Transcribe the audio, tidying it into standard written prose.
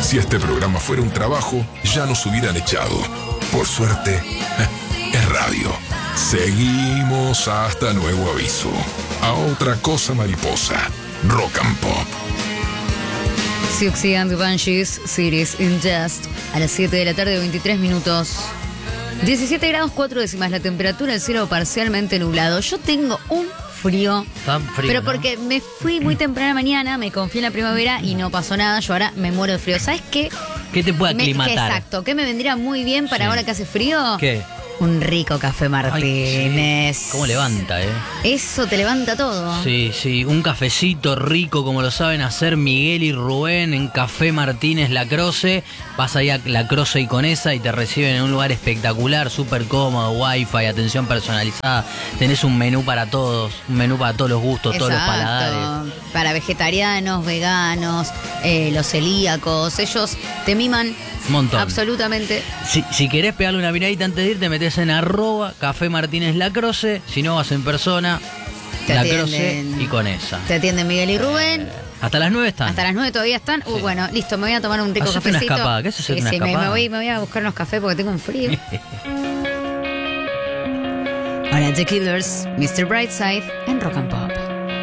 Si este programa fuera un trabajo, ya nos hubieran echado. Por suerte, es radio. Seguimos hasta nuevo aviso. A otra cosa mariposa. Rock and Pop. Siouxsie and the Banshees, Cities in Jest, a las 7 de la tarde, 23 minutos. 17 grados 4 décimas la temperatura, el cielo parcialmente nublado. Yo tengo un frío, Tan frío, pero ¿no? porque me fui muy temprana mañana, me confié en la primavera y no pasó nada. Yo ahora me muero de frío. ¿Sabes qué? ¿Qué te puede aclimatar? Exacto, ¿qué me vendría muy bien para Sí. ahora que hace frío? ¿Qué? Un rico café Martínez. Sí. ¿Cómo levanta, Eso te levanta todo. Sí, sí, un cafecito rico como lo saben hacer Miguel y Rubén en Café Martínez La Croce. Vas ahí a La Croce y Conesa y te reciben en un lugar espectacular, súper cómodo, wifi, atención personalizada. Tenés un menú para todos, un menú para todos los gustos, todos los paladares. Para vegetarianos, veganos, los celíacos, ellos te miman Un montón. absolutamente. Si querés pegarle una miradita antes de ir, te metés en @Café Martínez La Croce. Si no, vas en persona, Te La atienden. Croce y Conesa. Te atienden Miguel y Rubén. Hasta las 9 están. Hasta las 9 todavía están. Sí. Bueno, listo, me voy a tomar un rico Hacete una cafecito. escapada. ¿Qué haces, Sí, una sí, me escapada? voy a buscar unos cafés porque tengo un frío. Ahora The Killers, Mr. Brightside en Rock and Pop.